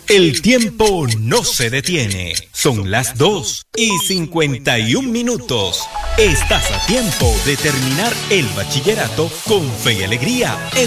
El tiempo no se detiene. Son las 2:51. Estás a tiempo de terminar el bachillerato con fe y alegría.